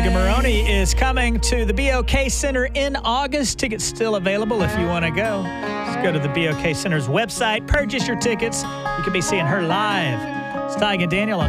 Megan Moroney is coming to the BOK Center in August. Tickets still available if you want to go. Just go to the BOK Center's website, purchase your tickets. You can be seeing her live. It's Tig and Daniel on